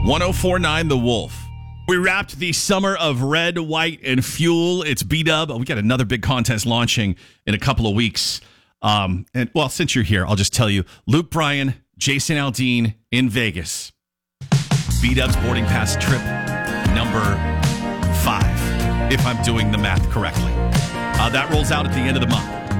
1049 The Wolf. We wrapped the summer of red, white, and fuel. It's B-Dub. We got another big contest launching in a couple of weeks. Since you're here, I'll just tell you, Luke Bryan, Jason Aldean in Vegas. B-Dub's boarding pass trip number 5, if I'm doing the math correctly. That rolls out at the end of the month.